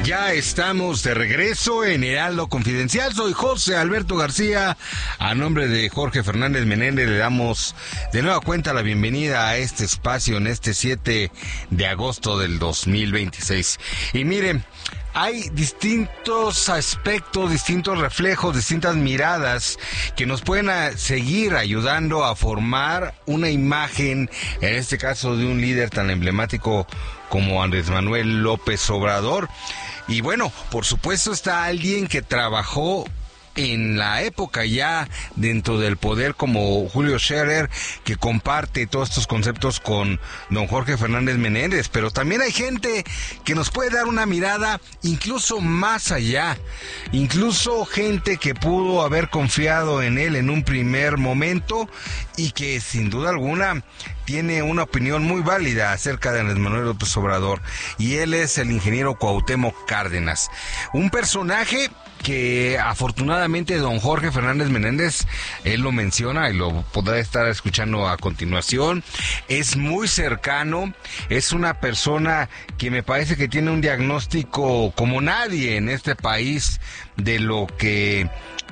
Ya estamos de regreso en Heraldo Confidencial. Soy José Alberto García. A nombre de Jorge Fernández Menéndez le damos de nueva cuenta la bienvenida a este espacio en este 7 de agosto del 2026. Y miren, hay distintos aspectos, distintos reflejos, distintas miradas que nos pueden seguir ayudando a formar una imagen, en este caso de un líder tan emblemático como Andrés Manuel López Obrador. Y bueno, por supuesto está alguien que trabajó en la época ya dentro del poder como Julio Scherer, que comparte todos estos conceptos con don Jorge Fernández Menéndez, pero también hay gente que nos puede dar una mirada incluso más allá, incluso gente que pudo haber confiado en él en un primer momento y que sin duda alguna tiene una opinión muy válida acerca de Andrés Manuel López Obrador, y él es el ingeniero Cuauhtémoc Cárdenas, un personaje que afortunadamente don Jorge Fernández Menéndez, él lo menciona y lo podrá estar escuchando a continuación, es muy cercano, es una persona que me parece que tiene un diagnóstico como nadie en este país de lo que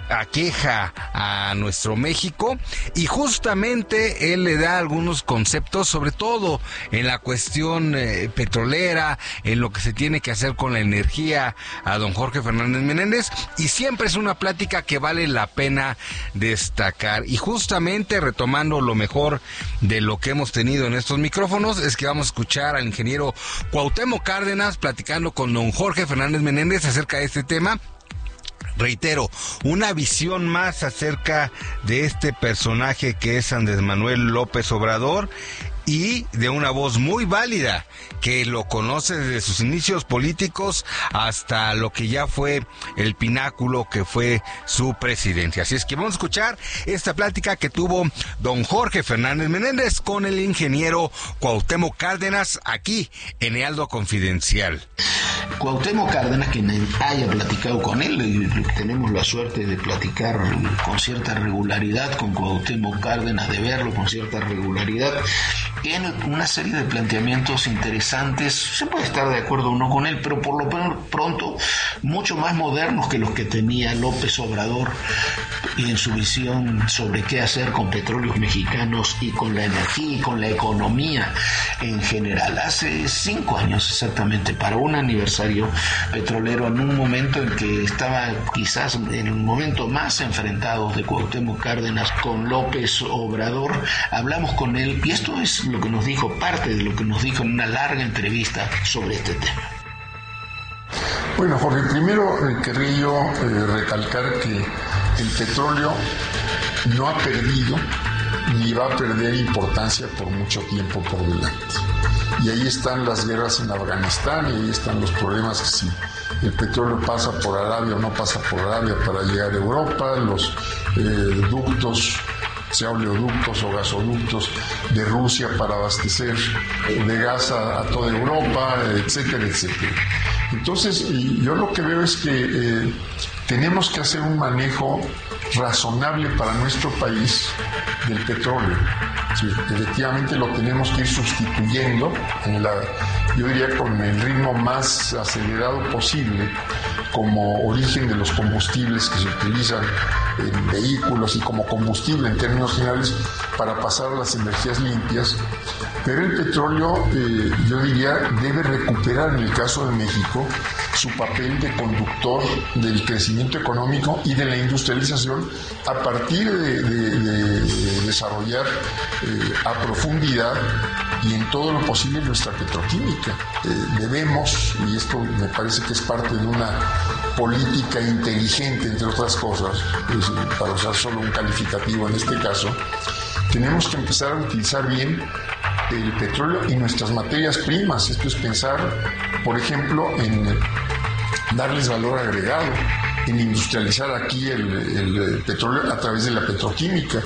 aqueja a nuestro México, y justamente él le da algunos conceptos, sobre todo en la cuestión petrolera, en lo que se tiene que hacer con la energía, a don Jorge Fernández Menéndez, y siempre es una plática que vale la pena destacar. Y justamente retomando lo mejor de lo que hemos tenido en estos micrófonos, es que vamos a escuchar al ingeniero Cuauhtémoc Cárdenas platicando con don Jorge Fernández Menéndez acerca de este tema. Reitero, una visión más acerca de este personaje que es Andrés Manuel López Obrador, y de una voz muy válida, que lo conoce desde sus inicios políticos hasta lo que ya fue el pináculo que fue su presidencia. Así es que vamos a escuchar esta plática que tuvo don Jorge Fernández Menéndez con el ingeniero Cuauhtémoc Cárdenas aquí en Heraldo Confidencial. Cuauhtémoc Cárdenas, quien haya platicado con él, y tenemos la suerte de platicar con cierta regularidad con Cuauhtémoc Cárdenas, de verlo con cierta regularidad, tiene una serie de planteamientos interesantes. Se puede estar de acuerdo o no con él, pero por lo pronto mucho más modernos que los que tenía López Obrador, y en su visión sobre qué hacer con petróleos mexicanos y con la energía y con la economía en general. Hace 5 años exactamente, para un aniversario petrolero, en un momento en que estaba quizás en el momento más enfrentados de Cuauhtémoc Cárdenas con López Obrador, hablamos con él, y esto es lo que nos dijo, parte de lo que nos dijo en una larga entrevista sobre este tema. Bueno, Jorge, primero querría yo recalcar que el petróleo no ha perdido ni va a perder importancia por mucho tiempo por delante. Y ahí están las guerras en Afganistán, y ahí están los problemas que si el petróleo pasa por Arabia o no pasa por Arabia para llegar a Europa, los ductos, sea oleoductos o gasoductos de Rusia para abastecer de gas a toda Europa, etcétera, etcétera. Entonces, yo lo que veo es que tenemos que hacer un manejo razonable para nuestro país del petróleo. Sí, efectivamente lo tenemos que ir sustituyendo yo diría con el ritmo más acelerado posible, como origen de los combustibles que se utilizan en vehículos y como combustible en términos generales para pasar a las energías limpias. Pero el petróleo, yo diría, debe recuperar, en el caso de México, su papel de conductor del crecimiento económico y de la industrialización a partir de desarrollar a profundidad y en todo lo posible nuestra petroquímica. Debemos, y esto me parece que es parte de una política inteligente, entre otras cosas, para usar solo un calificativo en este caso, tenemos que empezar a utilizar bien el petróleo y nuestras materias primas. Esto es pensar, por ejemplo, en darles valor agregado, en industrializar aquí el petróleo a través de la petroquímica,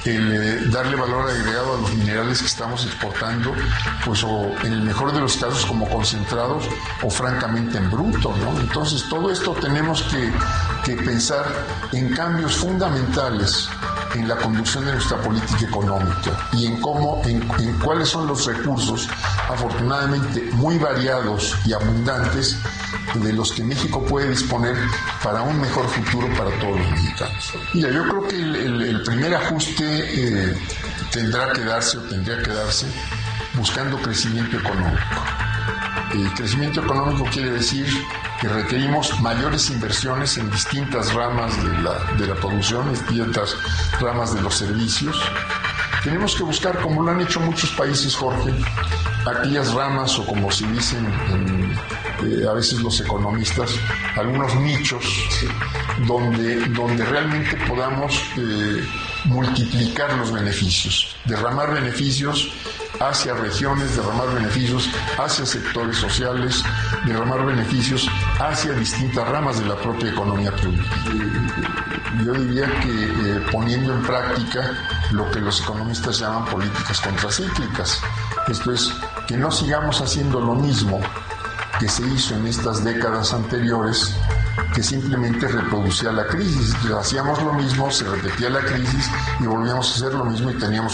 el darle valor agregado a los minerales que estamos exportando, pues o en el mejor de los casos como concentrados o francamente en bruto, ¿no? Entonces todo esto tenemos que pensar en cambios fundamentales en la conducción de nuestra política económica y en cuáles son los recursos, afortunadamente muy variados y abundantes, de los que México puede disponer para un mejor futuro para todos los mexicanos. Mira, yo creo que el primer ajuste tendría que darse buscando crecimiento económico. El crecimiento económico quiere decir que requerimos mayores inversiones en distintas ramas de la producción, en distintas ramas de los servicios. Tenemos que buscar, como lo han hecho muchos países, Jorge, aquellas ramas, o como se dicen a veces los economistas, algunos nichos donde realmente podamos multiplicar los beneficios, derramar beneficios hacia regiones, derramar beneficios hacia sectores sociales, derramar beneficios hacia distintas ramas de la propia economía productiva. Yo diría que poniendo en práctica lo que los economistas llaman políticas contracíclicas. Esto es, que no sigamos haciendo lo mismo que se hizo en estas décadas anteriores, que simplemente reproducía la crisis. Hacíamos lo mismo, se repetía la crisis y volvíamos a hacer lo mismo y teníamos